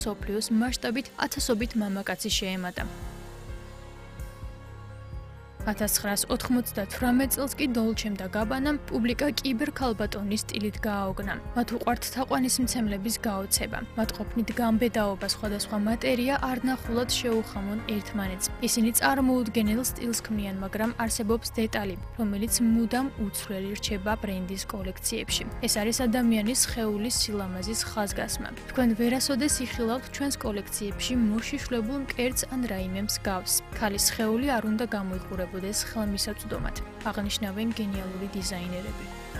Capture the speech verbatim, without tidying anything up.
მსოფლიოს მასშტაბით ათასობით მამაკაცი შეემატა. ათას ცხრაას ოთხმოცდათვრამეტ წელს კი დოლჩემ და გაბანამ პუბლიკა კიბერ-ქალბატონის სტილით გააოგნა. მათ უყვართ თაყვანისმცემლების გაოცება. მათ ყოფნით გამბედაობა სხვადასხვა მატერია არნახულად შეუხამონ ერთმანეთს. ისინი წარმოუდგენელ სტილს ქმნიან, მაგრამ არსებობს დეტალი, რომელიც მუდამ უცვლელი რჩება ბრენდის კოლექციებში. ეს არის ადამიანის სხეულის სილამაზის ხაზგასმა. თქვენ ვერასოდეს იხილავთ ჩვენს კოლექციებში მოშიშვლებულ მკერდს ან რაიმე მსგავს. ქალის სხეული არ უნდა გამოიყურებოდეს ხელმისაწვდომად, აღნიშნავენ გენიალური დიზაინერები.